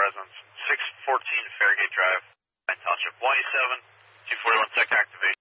presence, 614 Fairgate Drive, Township 187, 241 Tech activation.